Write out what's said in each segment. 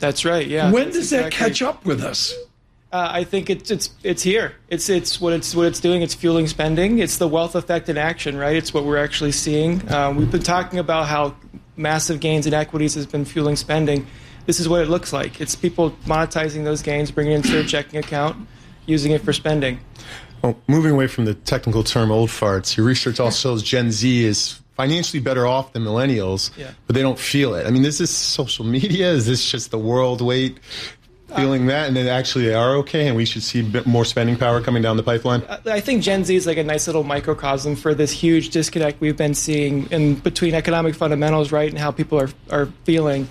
That's right. Yeah. When does that catch up with us? I think it's here. It's what it's doing. It's fueling spending. It's the wealth effect in action, right? It's what we're actually seeing. We've been talking about how massive gains in equities has been fueling spending. This is what it looks like. It's people monetizing those gains, bringing it into their checking account, using it for spending. Well, moving away from the technical term old farts, your research also shows Gen Z is financially better off than millennials, but they don't feel it. I mean, is this social media? Is this just the world feeling that, and they actually are okay, and we should see a bit more spending power coming down the pipeline? I think Gen Z is like a nice little microcosm for this huge disconnect we've been seeing in between economic fundamentals, right, and how people are feeling.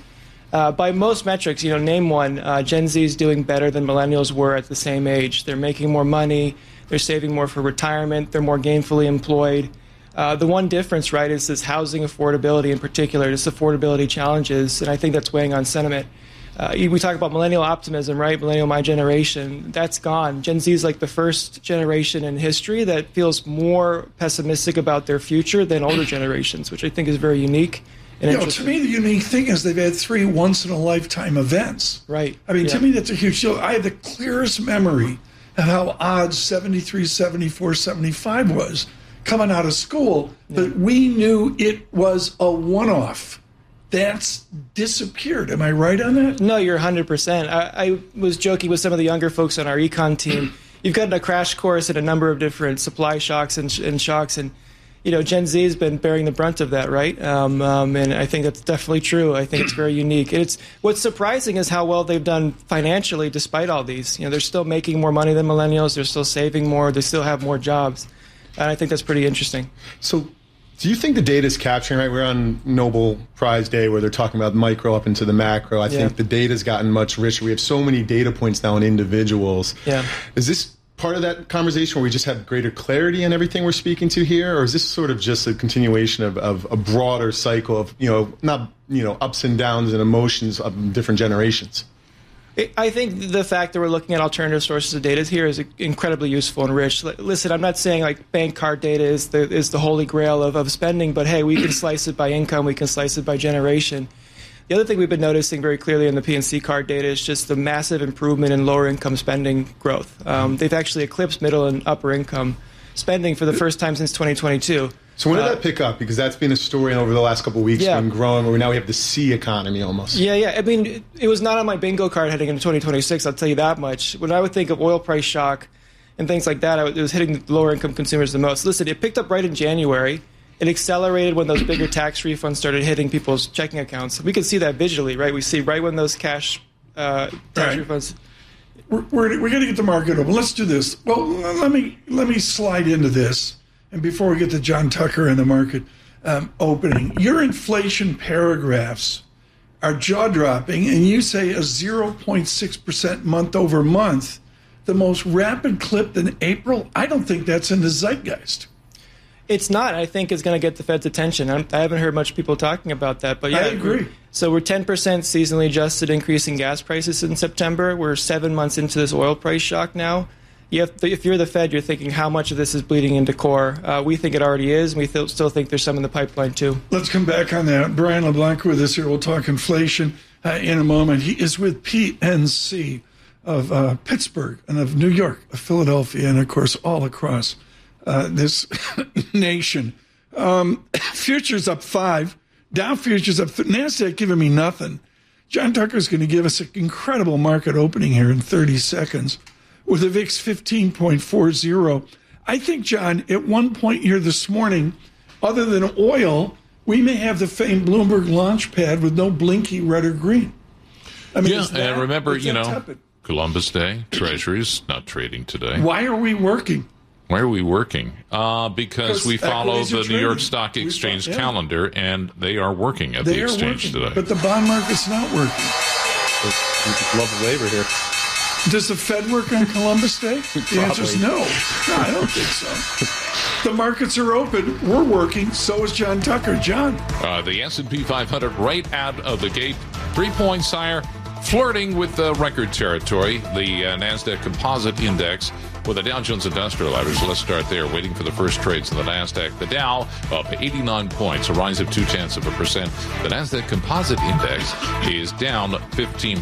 By most metrics, name one, Gen Z is doing better than millennials were at the same age. They're making more money. They're saving more for retirement. They're more gainfully employed. The one difference, right, is this housing affordability in particular, this affordability challenges, and I think that's weighing on sentiment. We talk about millennial optimism, right? Millennial, my generation. That's gone. Gen Z is like the first generation in history that feels more pessimistic about their future than older generations, which I think is very unique. To me, the unique thing is they've had 3 once-in-a-lifetime events. Right. I mean, to me, that's a huge deal. I have the clearest memory of how odd 73, 74, 75 was coming out of school, but we knew it was a one-off. That's disappeared. Am I right on that? No, you're 100%. I was joking with some of the younger folks on our econ team. You've gotten a crash course in a number of different supply shocks and shocks, and Gen Z has been bearing the brunt of that, right? And I think that's definitely true. I think it's very unique. And what's surprising is how well they've done financially despite all these. They're still making more money than millennials. They're still saving more. They still have more jobs. And I think that's pretty interesting. So do you think the data is capturing, right? We're on Nobel Prize Day where they're talking about micro up into the macro. I think the data's gotten much richer. We have so many data points now on individuals. Yeah. Is this part of that conversation where we just have greater clarity in everything we're speaking to here? Or is this sort of just a continuation of a broader cycle of, ups and downs and emotions of different generations? I think the fact that we're looking at alternative sources of data here is incredibly useful and rich. Listen, I'm not saying like bank card data is the holy grail of spending, but hey, we can slice it by income, we can slice it by generation. The other thing we've been noticing very clearly in the PNC card data is just the massive improvement in lower income spending growth. They've actually eclipsed middle and upper income spending for the first time since 2022. So when did that pick up? Because that's been a story over the last couple of weeks, been growing, where now we have the C economy almost. Yeah. I mean, it was not on my bingo card heading into 2026, I'll tell you that much. When I would think of oil price shock and things like that, it was hitting the lower income consumers the most. Listen, it picked up right in January. It accelerated when those bigger tax refunds started hitting people's checking accounts. We can see that visually, right? We see right when those cash tax refunds. We're going to get the market open. Let's do this. Well, let me slide into this. And before we get to John Tucker and the market opening, your inflation paragraphs are jaw-dropping, and you say a 0.6% month over month, the most rapid clip in April. I don't think that's in the zeitgeist. It's not. I think it's going to get the Fed's attention. I haven't heard much people talking about that. But yeah, I agree. So we're 10% seasonally adjusted increase in gas prices in September. We're 7 months into this oil price shock now. If you're the Fed, you're thinking how much of this is bleeding into core. We think it already is, and we still think there's some in the pipeline, too. Let's come back on that. Brian LeBlanc with us here. We'll talk inflation in a moment. He is with PNC of Pittsburgh and of New York, of Philadelphia, and, of course, all across this nation. Futures up 5. Dow futures up. NASDAQ giving me nothing. John Tucker's going to give us an incredible market opening here in 30 seconds. With a VIX 15.40. I think, John, at one point here this morning, other than oil, we may have the famed Bloomberg launch pad with no blinky red or green. I mean, and remember, Columbus Day, Treasuries not trading today. Why are we working? Why are we working? Because we follow the New York Stock Exchange calendar, and they are working at the exchange today. But the bond market's not working. Love the labor here. Does the Fed work on Columbus Day? The answer is no. No, I don't think so. The markets are open. We're working. So is John Tucker. John. The S&P 500 right out of the gate. 3 points higher, flirting with the record territory. The NASDAQ Composite Index with the Dow Jones Industrial Average. Let's start there, waiting for the first trades in the NASDAQ. The Dow up 89 points, a rise of 0.2%. The NASDAQ Composite Index is down 15